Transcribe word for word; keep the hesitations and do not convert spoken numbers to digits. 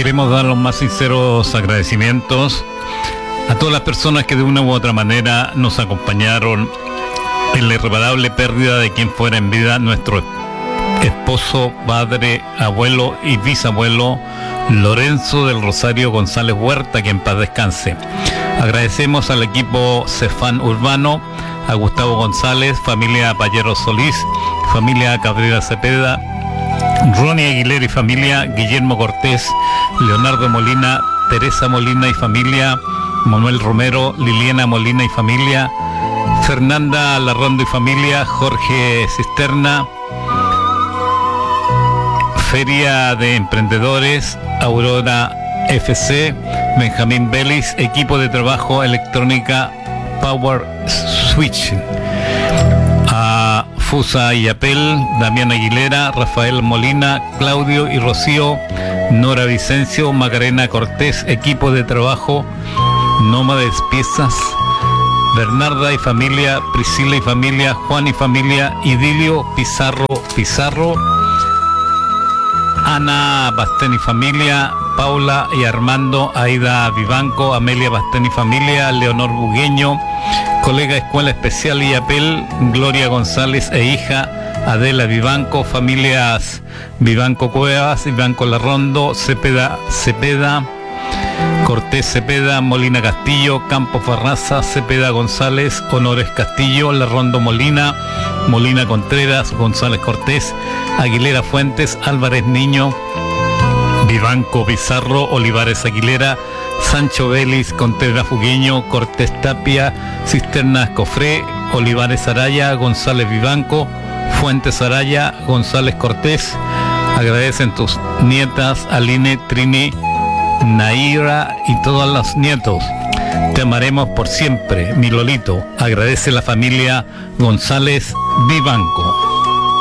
Queremos dar los más sinceros agradecimientos a todas las personas que de una u otra manera nos acompañaron en la irreparable pérdida de quien fuera en vida nuestro esposo, padre, abuelo y bisabuelo Lorenzo del Rosario González Huerta, que en paz descanse. Agradecemos al equipo Cefán Urbano, a Gustavo González, familia Pallero Solís, familia Cabrera Cepeda, Ronnie Aguilera y familia, Guillermo Cortés, Leonardo Molina, Teresa Molina y familia, Manuel Romero, Liliana Molina y familia, Fernanda Larrondo y familia, Jorge Cisterna, Feria de Emprendedores, Aurora F C, Benjamín Vélez, equipo de trabajo electrónica Power Switch, a Fusa y Apel, Damián Aguilera, Rafael Molina, Claudio y Rocío, Nora Vicencio, Macarena Cortés, equipo de trabajo Nómades Piezas, Bernarda y familia, Priscila y familia, Juan y familia, Idilio Pizarro Pizarro, Ana Bastén y familia, Paula y Armando, Aida Vivanco, Amelia Bastén y familia, Leonor Bugueño, colega Escuela Especial y Apel, Gloria González e hija, Adela Vivanco, familias Vivanco Cuevas, Vivanco Larrondo, Cepeda Cepeda, Cortés Cepeda, Molina Castillo, Campos Barraza, Cepeda González, Honores Castillo, Larrondo Molina, Molina Contreras, González Cortés, Aguilera Fuentes, Álvarez Niño, Vivanco Pizarro, Olivares Aguilera, Sancho Vélez, Contreras Fugueño, Cortés Tapia, Cisternas Cofré, Olivares Araya, González Vivanco, Fuentes Araya, González Cortés. Agradecen tus nietas, Aline, Trini, Naira y todos los nietos. Te amaremos por siempre, mi Lolito. Agradece la familia González Vivanco.